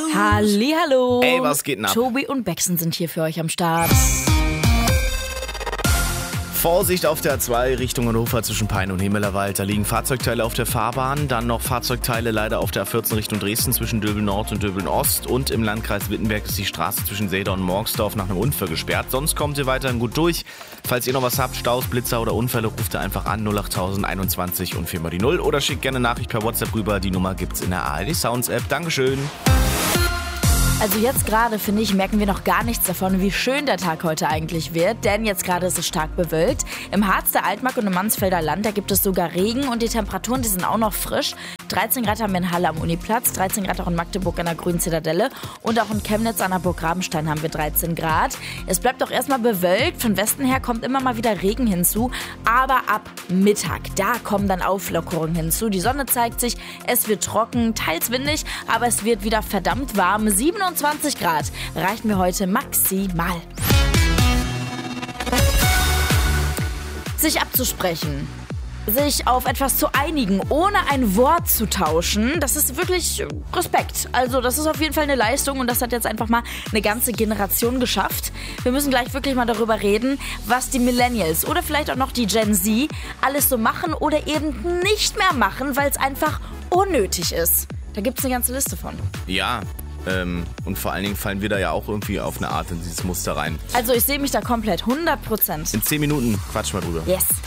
Hallihallo. Ey, was geht denn ab? Tobi und Bexen sind hier für euch am Start. Vorsicht auf der A2 Richtung Hannover zwischen Pein und Himmelerwald. Da liegen Fahrzeugteile auf der Fahrbahn. Dann noch Fahrzeugteile leider auf der A14 Richtung Dresden zwischen Döbeln Nord und Döbeln Ost. Und im Landkreis Wittenberg ist die Straße zwischen Seedorf und Morgsdorf nach einem Unfall gesperrt. Sonst kommt ihr weiterhin gut durch. Falls ihr noch was habt, Staus, Blitzer oder Unfälle, ruft ihr einfach an 08021 und 4 mal die 0 oder schickt gerne eine Nachricht per WhatsApp rüber. Die Nummer gibt's in der ARD Sounds App. Dankeschön. Also jetzt gerade, finde ich, merken wir noch gar nichts davon, wie schön der Tag heute eigentlich wird. Denn jetzt gerade ist es stark bewölkt. Im Harz, der Altmark und im Mansfelder Land, da gibt es sogar Regen. Und die Temperaturen, die sind auch noch frisch. 13 Grad haben wir in Halle am Uniplatz, 13 Grad auch in Magdeburg an der Grünen Zitadelle. Und auch in Chemnitz an der Burg Rabenstein haben wir 13 Grad. Es bleibt auch erstmal bewölkt. Von Westen her kommt immer mal wieder Regen hinzu. Aber ab Mittag, da kommen dann Auflockerungen hinzu. Die Sonne zeigt sich, es wird trocken, teils windig, aber es wird wieder verdammt warm. 27 Grad reichen wir heute maximal. Sich abzusprechen, sich auf etwas zu einigen, ohne ein Wort zu tauschen, das ist wirklich Respekt. Also das ist auf jeden Fall eine Leistung und das hat jetzt einfach mal eine ganze Generation geschafft. Wir müssen gleich wirklich mal darüber reden, was die Millennials oder vielleicht auch noch die Gen Z alles so machen oder eben nicht mehr machen, weil es einfach unnötig ist. Da gibt es eine ganze Liste von. Ja, und vor allen Dingen fallen wir da ja auch irgendwie auf eine Art in dieses Muster rein. Also ich sehe mich da komplett, 100%. In 10 Minuten quatschen wir drüber. Yes.